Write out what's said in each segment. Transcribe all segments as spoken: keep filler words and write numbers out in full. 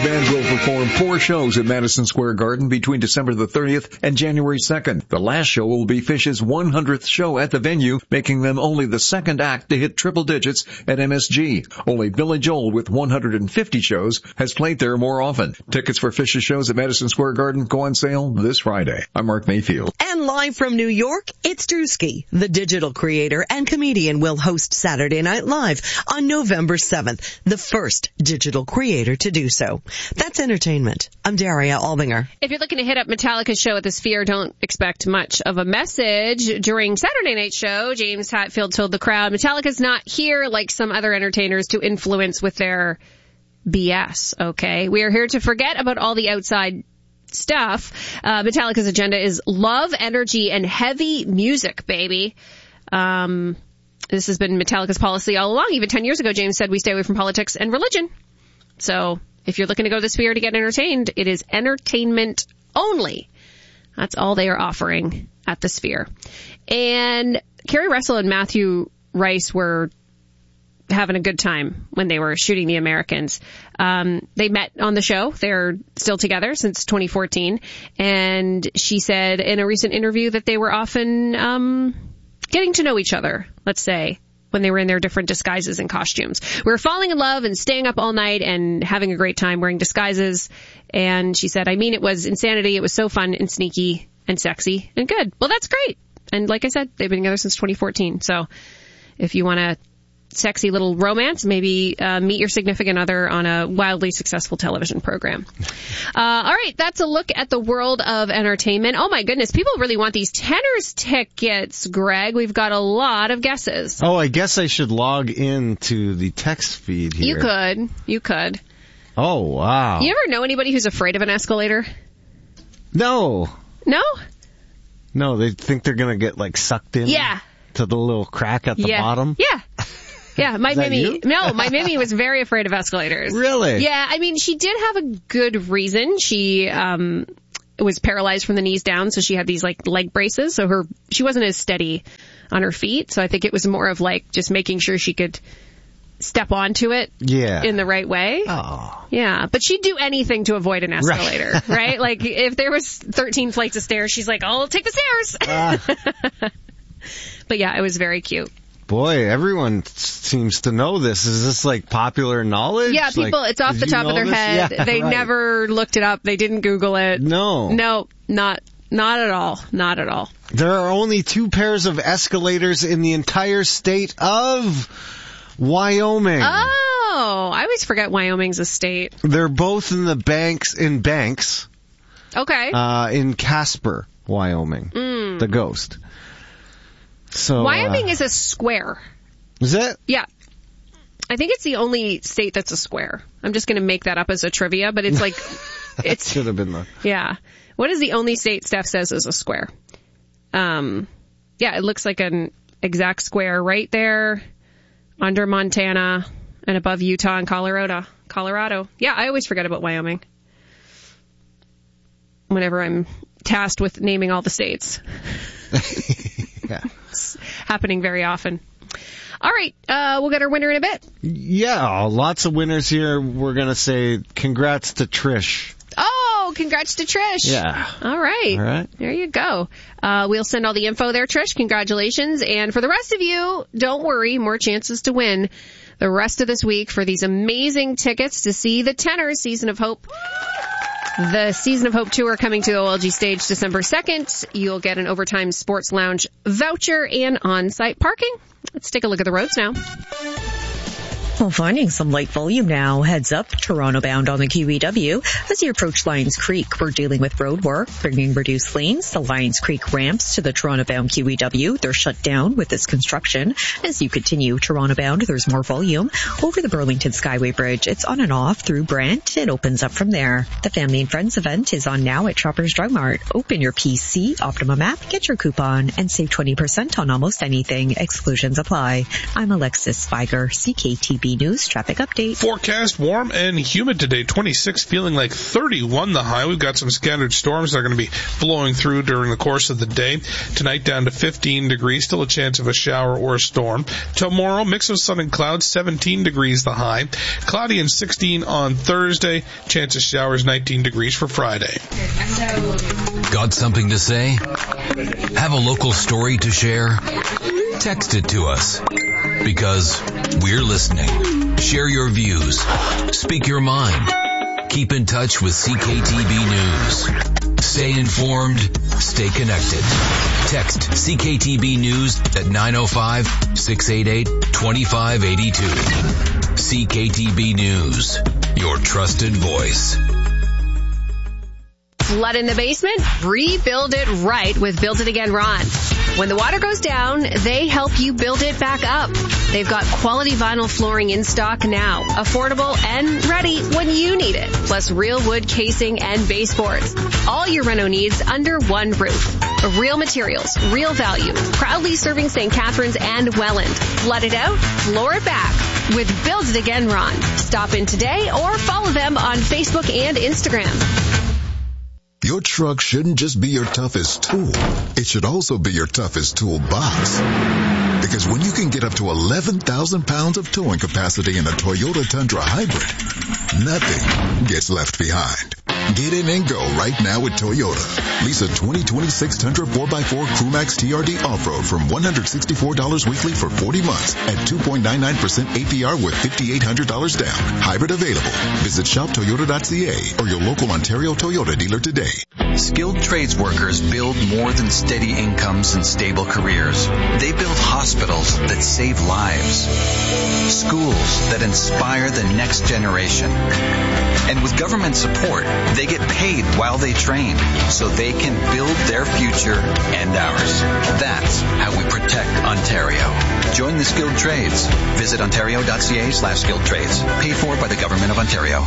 band will perform four shows at Madison Square Garden between December the thirtieth and January second. The last show will be Phish's one hundredth show at the venue, making them only the second act to hit triple digits at M S G. Only Billy Joel, with one hundred fifty shows, has played there more often. Tickets for Phish's shows at Madison Square Garden go on sale this Friday. I'm Mark Mayfield. And live from New York, it's Drewski. The digital creator and comedian will host Saturday Night Live on November seventh, the first digital creator to do so. That's entertainment. I'm Daria Albinger. If you're looking to hit up Metallica's show at the Sphere, don't expect much of a message. During Saturday night's show, James Hetfield told the crowd, Metallica's not here like some other entertainers to influence with their B S, okay? We are here to forget about all the outside stuff. Uh, Metallica's agenda is love, energy, and heavy music, baby. Um, this has been Metallica's policy all along. Even ten years ago, James said we stay away from politics and religion. So if you're looking to go to the Sphere to get entertained, it is entertainment only. That's all they are offering at the Sphere. And Kerry Russell and Matthew Rice were having a good time when they were shooting The Americans. Um, they met on the show. They're still together since twenty fourteen. And she said in a recent interview that they were often um, getting to know each other, let's say, when they were in their different disguises and costumes. We were falling in love and staying up all night and having a great time wearing disguises. And she said, I mean, it was insanity. It was so fun and sneaky and sexy and good. Well, that's great. And like I said, they've been together since twenty fourteen. So if you want a sexy little romance, maybe uh, meet your significant other on a wildly successful television program. Uh, all right, that's a look at the world of entertainment. Oh, my goodness, people really want these Tenors tickets, Greg. We've got a lot of guesses. Oh, I guess I should log into the text feed here. You could. You could. Oh, wow. You ever know anybody who's afraid of an escalator? No. No? No, they think they're going to get, like, sucked in yeah. to the little crack at the yeah. bottom? Yeah. Yeah, my Mimi, you? no, my Mimi was very afraid of escalators. Really? Yeah, I mean, she did have a good reason. She, um, was paralyzed from the knees down, so she had these, like, leg braces, so her, she wasn't as steady on her feet, so I think it was more of, like, just making sure she could step onto it yeah. in the right way. Oh. Yeah, but she'd do anything to avoid an escalator, right? right? Like, if there was thirteen flights of stairs, she's like, I'll take the stairs. Uh. But yeah, it was very cute. Boy, everyone seems to know this. Is this like popular knowledge? Yeah, people, like, it's off the top of their this? head. Yeah, they right. never looked it up. They didn't Google it. No. No, not, not at all. Not at all. There are only two pairs of escalators in the entire state of Wyoming. Oh, I always forget Wyoming's a state. They're both in the banks, in Banks. Okay. Uh, in Casper, Wyoming. Mm. The Ghost. So, Wyoming uh, is a square. Is it? Yeah. I think it's the only state that's a square. I'm just going to make that up as a trivia, but it's like... it should have been the... Yeah. What is the only state Steph says is a square? Um, yeah, it looks like an exact square right there under Montana and above Utah and Colorado. Colorado. Yeah, I always forget about Wyoming whenever I'm tasked with naming all the states. Yeah. It's happening very often. All right, uh, we'll get our winner in a bit. Yeah, lots of winners here. We're going to say congrats to Trish. Oh, congrats to Trish. Yeah. All right. All right. There you go. Uh, we'll send all the info there, Trish. Congratulations. And for the rest of you, don't worry, more chances to win the rest of this week for these amazing tickets to see the Tenors Season of Hope. The Season of Hope Tour coming to the O L G stage December second. You'll get an Overtime Sports Lounge voucher and on-site parking. Let's take a look at the roads now. Well, finding some light volume now. Heads up, Toronto bound on the Q E W. As you approach Lions Creek, we're dealing with road work, bringing reduced lanes. The Lions Creek ramps to the Toronto bound Q E W, they're shut down with this construction. As you continue Toronto bound, there's more volume. Over the Burlington Skyway Bridge, it's on and off through Brent. It opens up from there. The Family and Friends event is on now at Shoppers Drug Mart. Open your P C, Optimum app, get your coupon, and save twenty percent on almost anything. Exclusions apply. I'm Alexis Spiger, C K T V. B News traffic update. Forecast warm and humid today. twenty-six, feeling like thirty-one the high. We've got some scattered storms that are going to be blowing through during the course of the day. Tonight down to fifteen degrees. Still a chance of a shower or a storm. Tomorrow, mix of sun and clouds. seventeen degrees the high. Cloudy and sixteen on Thursday. Chance of showers nineteen degrees for Friday. Got something to say? Have a local story to share? Text it to us, because we're listening. Share your views. Speak your mind. Keep in touch with C K T B News. Stay informed. Stay connected. Text C K T B News at nine oh five, six eight eight, two five eight two. C K T B News, your trusted voice. Flood in the basement? Rebuild it right with Build It Again Ron. When the water goes down, they help you build it back up. They've got quality vinyl flooring in stock now, affordable and ready when you need it. Plus real wood casing and baseboards. All your reno needs under one roof. Real materials, real value. Proudly serving Saint Catharines and Welland. Flood it out, floor it back with Build It Again Ron. Stop in today or follow them on Facebook and Instagram. Your truck shouldn't just be your toughest tool. It should also be your toughest toolbox. Because when you can get up to eleven thousand pounds of towing capacity in a Toyota Tundra Hybrid, nothing gets left behind. Get in and go right now with Toyota. Lease a twenty twenty-six Tundra four by four Crewmax T R D Off-Road from one hundred sixty-four dollars weekly for forty months at two point nine nine percent A P R with five thousand eight hundred dollars down. Hybrid available. Visit shop toyota dot c a or your local Ontario Toyota dealer today. Skilled trades workers build more than steady incomes and stable careers. They build hospitals that save lives, schools that inspire the next generation. And with government support, they get paid while they train so they can build their future and ours. That's how we protect Ontario. Join the skilled trades. Visit ontario dot c a slash skilled trades. Paid for by the Government of Ontario.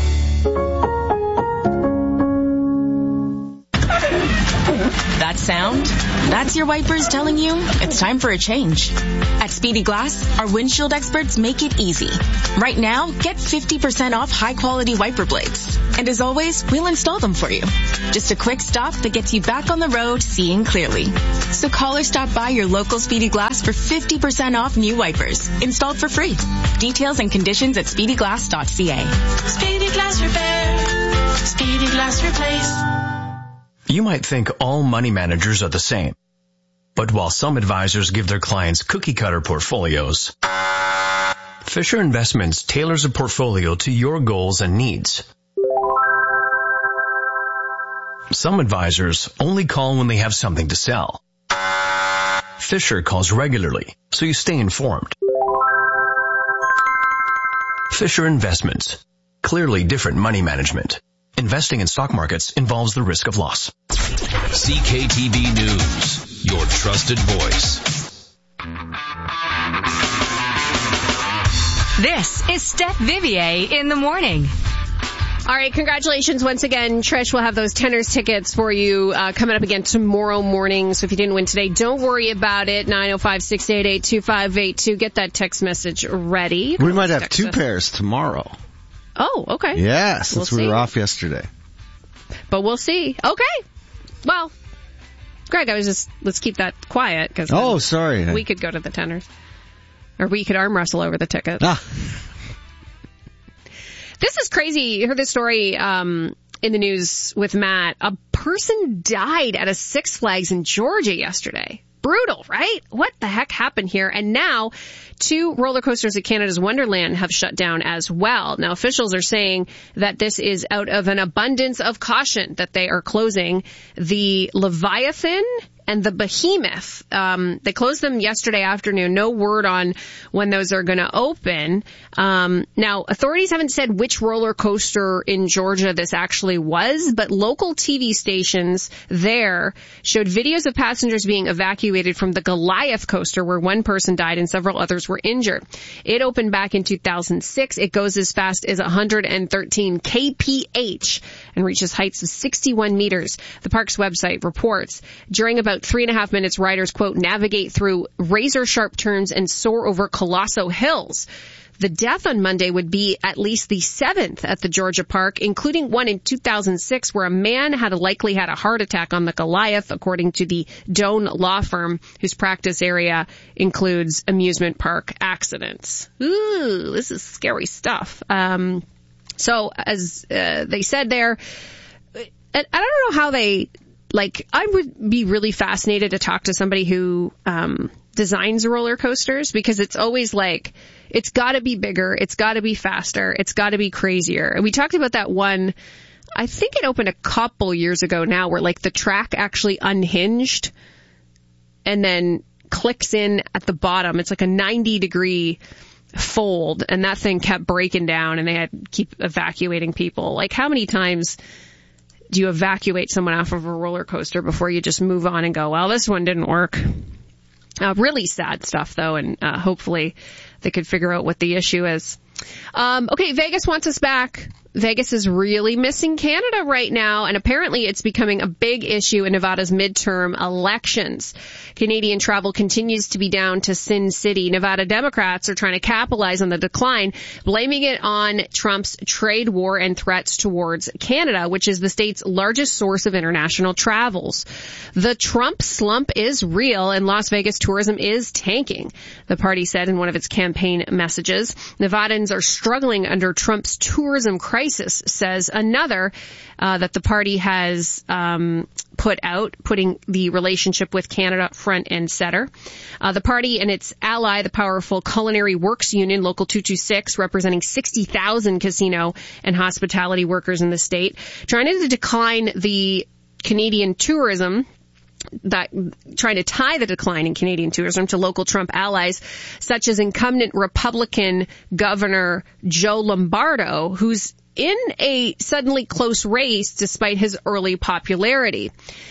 That sound? That's your wipers telling you it's time for a change. At Speedy Glass, our windshield experts make it easy. Right now, get fifty percent off high-quality wiper blades. And as always, we'll install them for you. Just a quick stop that gets you back on the road seeing clearly. So call or stop by your local Speedy Glass for fifty percent off new wipers. Installed for free. Details and conditions at speedy glass dot c a. Speedy Glass Repair. Speedy Glass Replace. You might think all money managers are the same. But while some advisors give their clients cookie-cutter portfolios, Fisher Investments tailors a portfolio to your goals and needs. Some advisors only call when they have something to sell. Fisher calls regularly, so you stay informed. Fisher Investments. Clearly different money management. Investing in stock markets involves the risk of loss. C K T B News, your trusted voice. This is Steph Vivier in the morning. All right, congratulations once again. Trish will have those Tenors tickets for you uh, coming up again tomorrow morning. So if you didn't win today, don't worry about it. nine oh five, six eight eight, two five eight two. Get that text message ready. We might have two pairs tomorrow. Oh, okay. Yeah, since we'll we see. were off yesterday. But we'll see. Okay. Well, Greg, I was just, let's keep that quiet. Cause oh, sorry. We could go to the Tenors. Or we could arm wrestle over the tickets. Ah. This is crazy. You heard this story um, in the news with Matt. A person died at a Six Flags in Georgia yesterday. Brutal, right? What the heck happened here? And now two roller coasters at Canada's Wonderland have shut down as well. Now officials are saying that this is out of an abundance of caution that they are closing the Leviathan and the Behemoth. Um, they closed them yesterday afternoon. No word on when those are going to open. Um, now, authorities haven't said which roller coaster in Georgia this actually was, but local T V stations there showed videos of passengers being evacuated from the Goliath coaster, where one person died and several others were injured. It opened back in two thousand six. It goes as fast as one hundred thirteen kilometers per hour and reaches heights of sixty-one meters. The park's website reports during about three and a half minutes, riders, quote, navigate through razor-sharp turns and soar over colossal hills. The death on Monday would be at least the seventh at the Georgia park, including one in two thousand six where a man had a likely had a heart attack on the Goliath, according to the Doan law firm, whose practice area includes amusement park accidents. Ooh, this is scary stuff. Um, so as uh, they said there, I don't know how they, like, I would be really fascinated to talk to somebody who um, designs roller coasters, because it's always like, it's got to be bigger, it's got to be faster, it's got to be crazier. And we talked about that one, I think it opened a couple years ago now, where like the track actually unhinged and then clicks in at the bottom. It's like a ninety degree fold, and that thing kept breaking down, and they had to keep evacuating people. Like, how many times do you evacuate someone off of a roller coaster before you just move on and go, well, this one didn't work? Uh, really sad stuff, though, and uh, hopefully they could figure out what the issue is. Um, okay, Vegas wants us back. Vegas is really missing Canada right now, and apparently it's becoming a big issue in Nevada's midterm elections. Canadian travel continues to be down to Sin City. Nevada Democrats are trying to capitalize on the decline, blaming it on Trump's trade war and threats towards Canada, which is the state's largest source of international travels. The Trump slump is real, and Las Vegas tourism is tanking, the party said in one of its campaign messages. Nevadans are struggling under Trump's tourism crisis, says another uh, that the party has um, put out, putting the relationship with Canada front and center. Uh, the party and its ally, the powerful Culinary Works Union, Local two twenty-six, representing sixty thousand casino and hospitality workers in the state, trying to decline the Canadian tourism, that trying to tie the decline in Canadian tourism to local Trump allies, such as incumbent Republican Governor Joe Lombardo, who's in a suddenly close race despite his early popularity.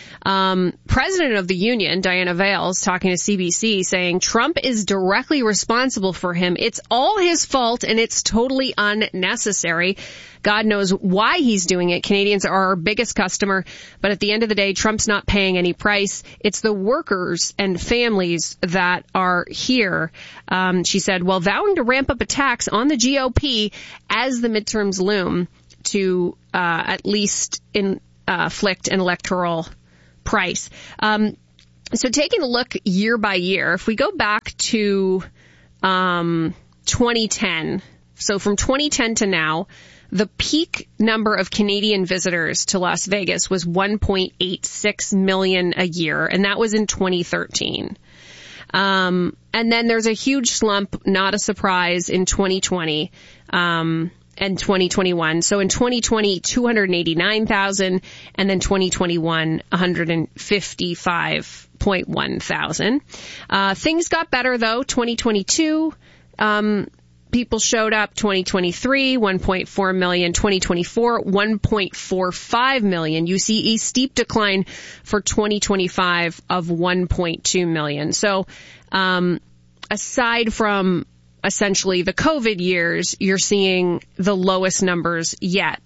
Um, President of the union, Diana Vales, talking to C B C, saying Trump is directly responsible for him. It's all his fault, and it's totally unnecessary. God knows why he's doing it. Canadians are our biggest customer, but at the end of the day, Trump's not paying any price. It's the workers and families that are here. Um, she said, while vowing to ramp up attacks on the G O P as the midterms loom to uh, at least in, uh, inflict an electoral price. Um, so taking a look year by year, if we go back to um, twenty ten, so from twenty ten to now, the peak number of Canadian visitors to Las Vegas was one point eight six million a year, and that was in twenty thirteen. Um, and then there's a huge slump, not a surprise, in twenty twenty. Um, and twenty twenty-one. So in twenty twenty, two hundred eighty-nine thousand, and then twenty twenty-one, one hundred fifty-five point one thousand. Uh, things got better though. twenty twenty-two, um, people showed up. twenty twenty-three, one point four million. twenty twenty-four, one point four five million. You see a steep decline for twenty twenty-five of one point two million. So, um, aside from essentially the COVID years, you're seeing the lowest numbers yet.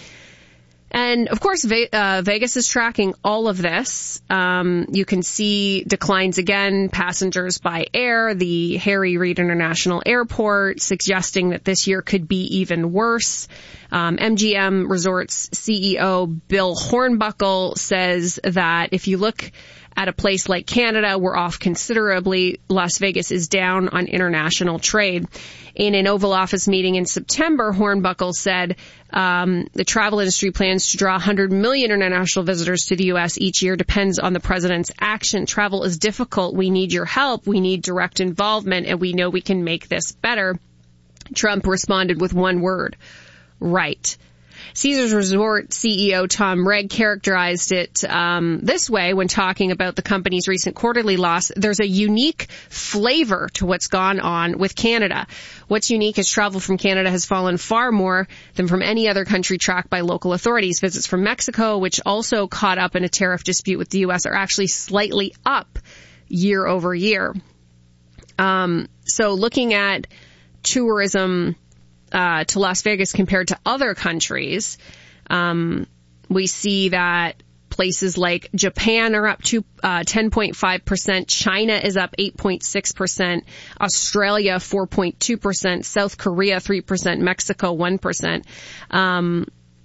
And of course, Ve- uh, Vegas is tracking all of this. Um, you can see declines again, passengers by air, the Harry Reid International Airport, suggesting that this year could be even worse. Um, M G M Resorts C E O Bill Hornbuckle says that if you look at a place like Canada, we're off considerably. Las Vegas is down on international trade. In an Oval Office meeting in September, Hornbuckle said um, the travel industry plans to draw one hundred million international visitors to the U S each year. Depends on the president's action. Travel is difficult. We need your help. We need direct involvement, and we know we can make this better. Trump responded with one word: right. Caesars Resort C E O Tom Regg characterized it um, this way when talking about the company's recent quarterly loss. There's a unique flavor to what's gone on with Canada. What's unique is travel from Canada has fallen far more than from any other country tracked by local authorities. Visits from Mexico, which also caught up in a tariff dispute with the U S, are actually slightly up year over year. Um, so looking at tourism Uh, to Las Vegas compared to other countries, um, we see that places like Japan are up to uh, ten point five percent. China is up eight point six percent. Australia, four point two percent. South Korea, three percent. Mexico, one percent. Um,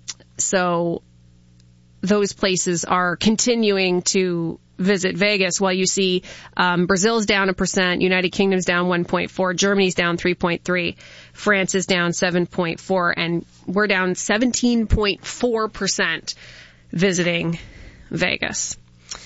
so those places are continuing to visit Vegas, while you see um, Brazil's down a percent, United Kingdom's down one point four, Germany's down three point three, France is down seven point four, and we're down seventeen point four percent visiting Vegas.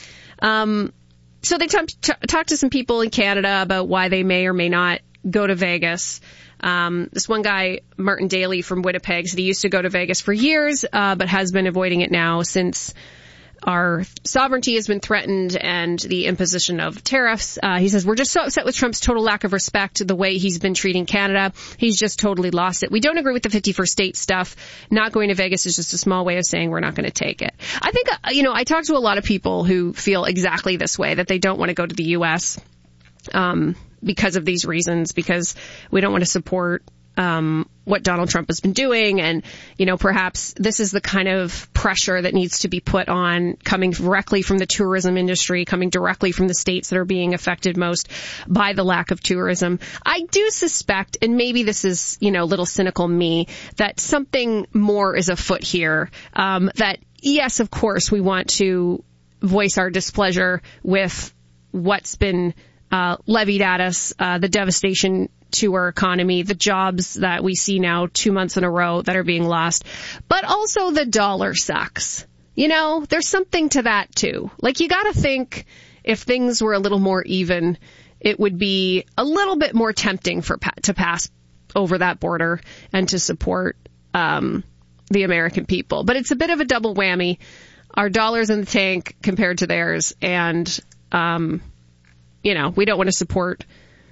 Um, so they t- t- talked to some people in Canada about why they may or may not go to Vegas. Um, this one guy, Martin Daly from Winnipeg, said he used to go to Vegas for years, uh, but has been avoiding it now since our sovereignty has been threatened and the imposition of tariffs. Uh, he says, we're just so upset with Trump's total lack of respect, the way he's been treating Canada. He's just totally lost it. We don't agree with the fifty-first state stuff. Not going to Vegas is just a small way of saying we're not going to take it. I think, uh, you know, I talk to a lot of people who feel exactly this way, that they don't want to go to the U S um, because of these reasons, because we don't want to support Um, what Donald Trump has been doing. And, you know, perhaps this is the kind of pressure that needs to be put on, coming directly from the tourism industry, coming directly from the states that are being affected most by the lack of tourism. I do suspect, and maybe this is, you know, a little cynical me, that something more is afoot here. Um, that, yes, of course, we want to voice our displeasure with what's been uh, levied at us, uh, the devastation to our economy, the jobs that we see now two months in a row that are being lost, but also the dollar sucks. You know, there's something to that too. Like, you gotta think if things were a little more even, it would be a little bit more tempting for to pass over that border and to support um, the American people. But it's a bit of a double whammy. Our dollar's in the tank compared to theirs, and um, you know, we don't want to support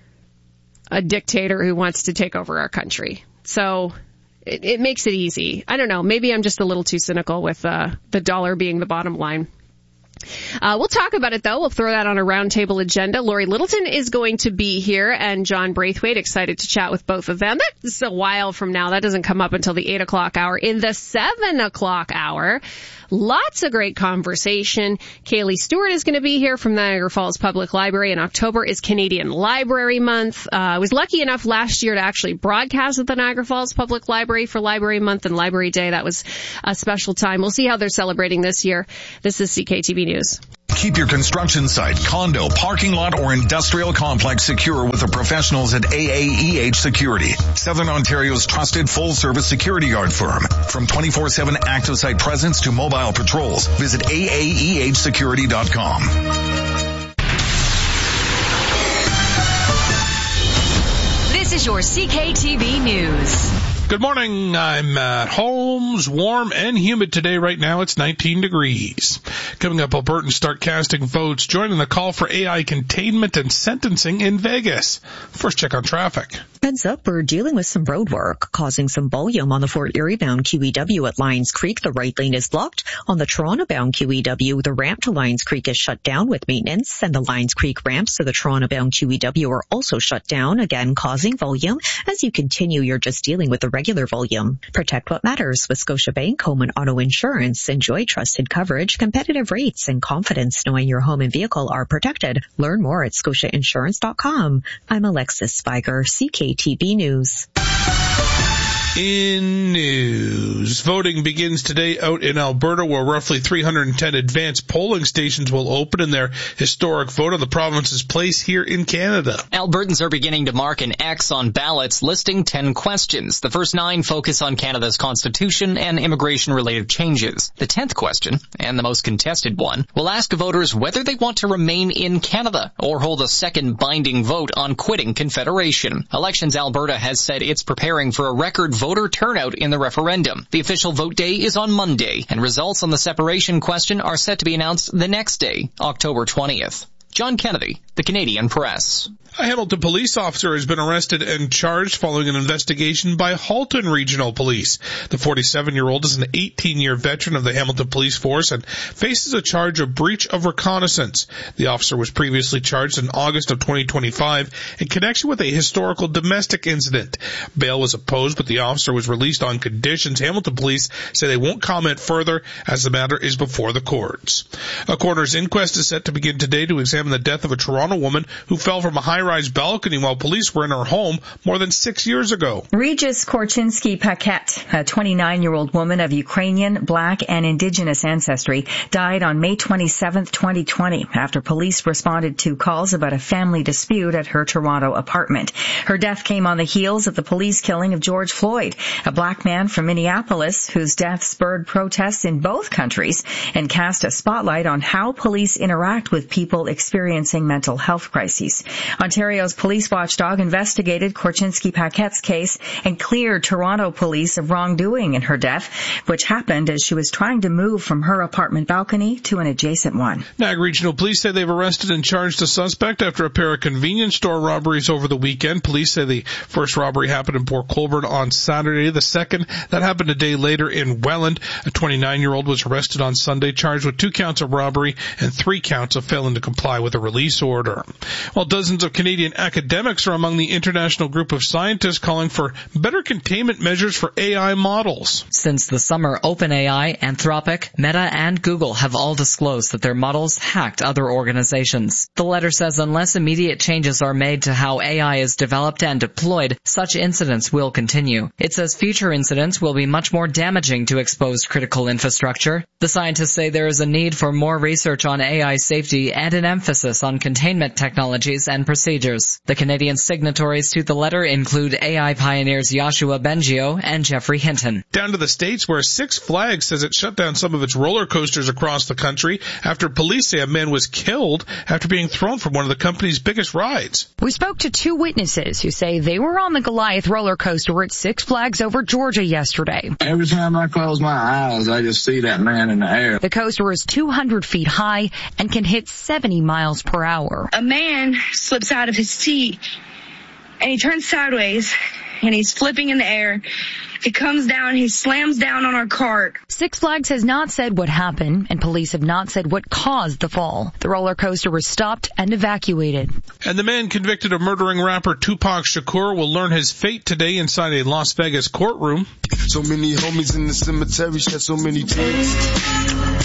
a dictator who wants to take over our country. So it, it makes it easy. I don't know. Maybe I'm just a little too cynical with uh, the dollar being the bottom line. Uh, we'll talk about it, though. We'll throw that on a roundtable agenda. Lori Littleton is going to be here, and John Braithwaite. Excited to chat with both of them. That's a while from now. That doesn't come up until the eight o'clock hour. In the seven o'clock hour, lots of great conversation. Kaylee Stewart is going to be here from the Niagara Falls Public Library. In October is Canadian Library Month. Uh, I was lucky enough last year to actually broadcast at the Niagara Falls Public Library for Library Month and Library Day. That was a special time. We'll see how they're celebrating this year. This is C K T V News. Keep your construction site, condo, parking lot, or industrial complex secure with the professionals at A A E H Security, Southern Ontario's trusted full-service security guard firm. From twenty-four seven active site presence to mobile patrols, visit A A E H security dot com. This is your C K T V News. Good morning. I'm Matt Holmes. Warm and humid today. Right now it's nineteen degrees. Coming up, Albertans start casting votes, joining the call for A I containment and sentencing in Vegas. First check on traffic. Heads up, we're dealing with some road work, causing some volume on the Fort Erie bound Q E W at Lions Creek. The right lane is blocked. On the Toronto bound Q E W, the ramp to Lions Creek is shut down with maintenance, and the Lions Creek ramps to the Toronto bound Q E W are also shut down, again causing volume. As you continue, you're just dealing with the regular volume. Protect what matters with Scotiabank Home and Auto Insurance. Enjoy trusted coverage, competitive rates, and confidence knowing your home and vehicle are protected. Learn more at scotia insurance dot com. I'm Alexis Spiger, C K T V News. In news, voting begins today out in Alberta, where roughly three hundred ten advanced polling stations will open in their historic vote on the province's place here in Canada. Albertans are beginning to mark an X on ballots listing ten questions. The first nine focus on Canada's constitution and immigration-related changes. The tenth question, and the most contested one, will ask voters whether they want to remain in Canada or hold a second binding vote on quitting Confederation. Elections Alberta has said it's preparing for a record vote voter turnout in the referendum. The official vote day is on Monday, and results on the separation question are set to be announced the next day, October twentieth. John Kennedy, The Canadian Press. A Hamilton police officer has been arrested and charged following an investigation by Halton Regional Police. The forty-seven-year-old is an eighteen-year veteran of the Hamilton Police Force and faces a charge of breach of reconnaissance. The officer was previously charged in August of twenty twenty-five in connection with a historical domestic incident. Bail was opposed, but the officer was released on conditions. Hamilton Police say they won't comment further as the matter is before the courts. A coroner's inquest is set to begin today to examine the death of a Toronto woman who fell from a high-rise balcony while police were in her home more than six years ago. Regis Korchinski-Paquette, a twenty-nine-year-old woman of Ukrainian, Black, and Indigenous ancestry, died on May twenty-seventh, twenty twenty, after police responded to calls about a family dispute at her Toronto apartment. Her death came on the heels of the police killing of George Floyd, a black man from Minneapolis whose death spurred protests in both countries and cast a spotlight on how police interact with people experiencing mental health crises. Ontario's police watchdog investigated Korchinski-Paquette's case and cleared Toronto police of wrongdoing in her death, which happened as she was trying to move from her apartment balcony to an adjacent one. Niagara Regional Police say they've arrested and charged a suspect after a pair of convenience store robberies over the weekend. Police say the first robbery happened in Port Colborne on Saturday. The second, that happened a day later in Welland. A twenty-nine-year-old was arrested on Sunday, charged with two counts of robbery and three counts of failing to comply with a release order. While dozens of Canadian academics are among the international group of scientists calling for better containment measures for A I models. Since the summer, OpenAI, Anthropic, Meta, and Google have all disclosed that their models hacked other organizations. The letter says unless immediate changes are made to how A I is developed and deployed, such incidents will continue. It says future incidents will be much more damaging to exposed critical infrastructure. The scientists say there is a need for more research on A I safety and an emphasis on containment technologies and procedures. The Canadian signatories to the letter include A I pioneers Yoshua Bengio and Jeffrey Hinton. Down to the States, where Six Flags says it shut down some of its roller coasters across the country after police say a man was killed after being thrown from one of the company's biggest rides. We spoke to two witnesses who say they were on the Goliath roller coaster at Six Flags over Georgia yesterday. Every time I close my eyes, I just see that man in the air. The coaster is two hundred feet high and can hit seventy miles per hour. A man slips out of his seat and he turns sideways and he's flipping in the air. He comes down, he slams down on our cart. Six Flags has not said what happened, and police have not said what caused the fall. The roller coaster was stopped and evacuated. And the man convicted of murdering rapper Tupac Shakur will learn his fate today inside a Las Vegas courtroom. So many homies in the cemetery shed so many tears.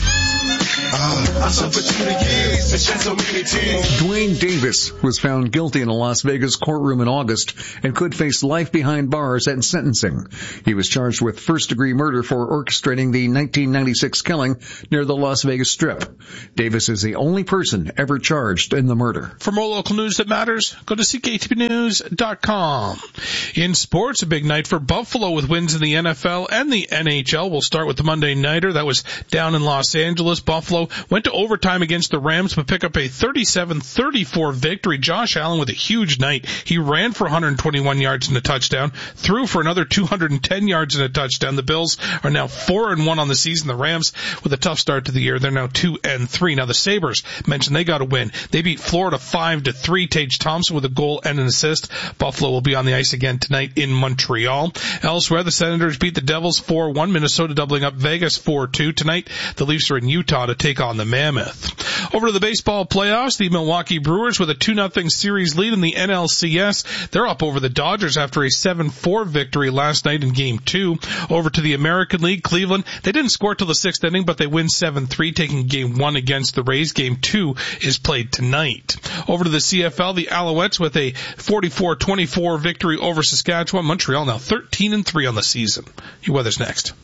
Uh, I suffered through the years and shed so many tears. Dwayne Davis was found guilty in a Las Vegas courtroom in August and could face life behind bars at sentencing. He was charged with first-degree murder for orchestrating the nineteen ninety-six killing near the Las Vegas Strip. Davis is the only person ever charged in the murder. For more local news that matters, go to C K T B news dot com. In sports, a big night for Buffalo with wins in the N F L and the N H L. We'll start with the Monday Nighter. That was down in Los Angeles. Buffalo went to overtime against the Rams, but pick up a thirty-seven thirty-four victory. Josh Allen with a huge night. He ran for one hundred twenty-one yards and a touchdown, threw for another two hundred ten yards and a touchdown. The Bills are now four and one on the season. The Rams, with a tough start to the year, they're now two and three. Now the Sabres mentioned they got a win. They beat Florida five to three. Tage Thompson with a goal and an assist. Buffalo will be on the ice again tonight in Montreal. Elsewhere, the Senators beat the Devils four one. Minnesota doubling up Vegas four two. Tonight, the Leafs are in Utah to take on the Mammoth. Over to the baseball playoffs, the Milwaukee Brewers with a two nothing series lead in the N L C S. They're up over the Dodgers after a seven four victory last night in Game two. Over to the American League, Cleveland, they didn't score till the sixth inning, but they win seven three, taking Game one against the Rays. Game two is played tonight. Over to the C F L, the Alouettes with a forty-four twenty-four victory over Saskatchewan. Montreal now thirteen and three on the season. Your weather's next.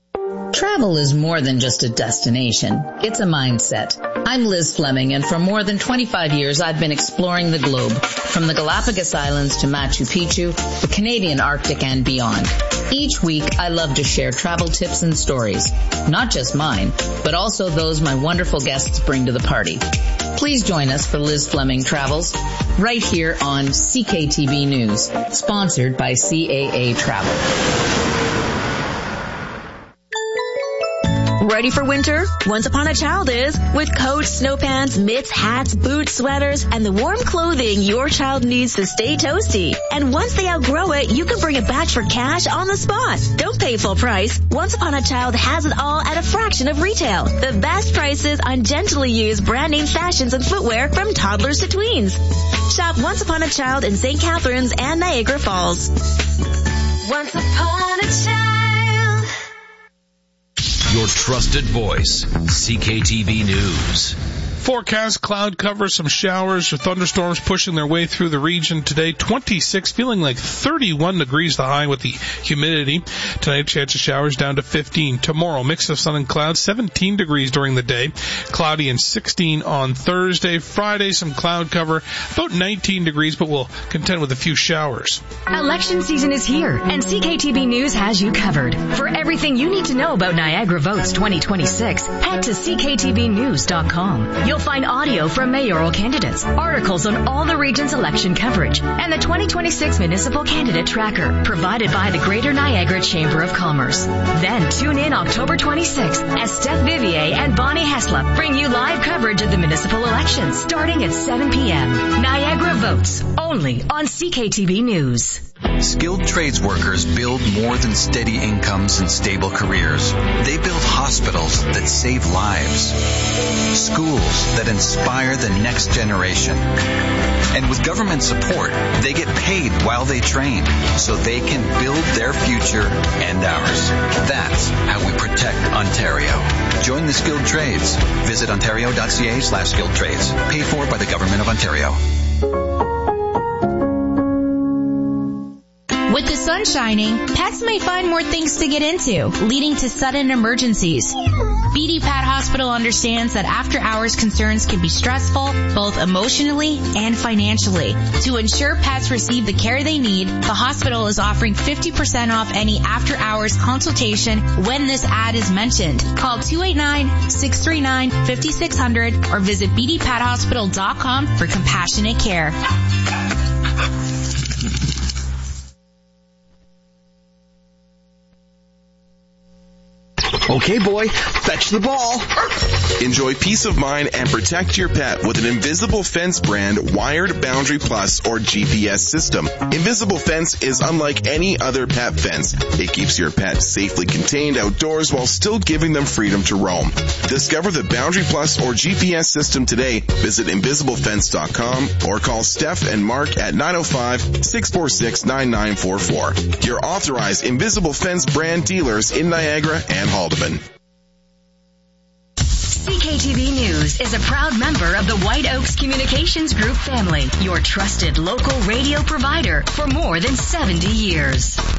Travel is more than just a destination. It's a mindset. I'm Liz Fleming, and for more than twenty-five years, I've been exploring the globe, from the Galapagos Islands to Machu Picchu, the Canadian Arctic, and beyond. Each week, I love to share travel tips and stories, not just mine, but also those my wonderful guests bring to the party. Please join us for Liz Fleming Travels, right here on C K T V News, sponsored by C A A Travel. Ready for winter? Once Upon a Child is, with coats, snow pants, mitts, hats, boots, sweaters, and the warm clothing your child needs to stay toasty. And once they outgrow it, you can bring it back for cash on the spot. Don't pay full price. Once Upon a Child has it all at a fraction of retail. The best prices on gently used brand name fashions and footwear from toddlers to tweens. Shop Once Upon a Child in Saint Catharines and Niagara Falls. Once upon a child. Your trusted voice, C K T V News. Forecast, cloud cover, some showers or thunderstorms pushing their way through the region today. twenty-six, feeling like thirty-one degrees the high with the humidity. Tonight, chance of showers down to fifteen. Tomorrow, mix of sun and clouds, seventeen degrees during the day. Cloudy and sixteen on Thursday. Friday, some cloud cover, about nineteen degrees, but we'll contend with a few showers. Election season is here, and C K T V News has you covered. For everything you need to know about Niagara Votes twenty twenty-six, head to C K T V news dot com. You'll find audio from mayoral candidates, articles on all the region's election coverage, and the twenty twenty-six Municipal Candidate Tracker, provided by the Greater Niagara Chamber of Commerce. Then tune in October twenty-sixth as Steph Vivier and Bonnie Heslop bring you live coverage of the municipal elections, starting at seven p.m. Niagara Votes, only on C K T V News. Skilled trades workers build more than steady incomes and stable careers. They build hospitals that save lives, schools that inspire the next generation. And with government support, they get paid while they train so they can build their future and ours. That's how we protect Ontario. Join the skilled trades. Visit ontario.ca slash skilled trades. Paid for by the Government of Ontario. With the sun shining, pets may find more things to get into, leading to sudden emergencies. B D Pat Hospital understands that after-hours concerns can be stressful, both emotionally and financially. To ensure pets receive the care they need, the hospital is offering fifty percent off any after-hours consultation when this ad is mentioned. Call two eight nine, six three nine, five six zero zero or visit b d pat hospital dot com for compassionate care. Okay, boy, fetch the ball. Enjoy peace of mind and protect your pet with an Invisible Fence brand wired Boundary Plus or G P S system. Invisible Fence is unlike any other pet fence. It keeps your pet safely contained outdoors while still giving them freedom to roam. Discover the Boundary Plus or G P S system today. Visit invisible fence dot com or call Steph and Mark at nine oh five, six four six, nine nine four four. Your authorized Invisible Fence brand dealers in Niagara and Haldeman. C K T V News is a proud member of the White Oaks Communications Group family, your trusted local radio provider for more than seventy years.